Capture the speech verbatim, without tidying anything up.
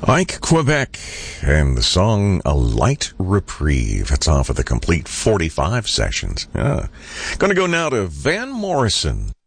Ike Quebec and the song A Light Reprieve. That's off of the complete forty-five sessions. Yeah. Gonna go now to Van Morrison.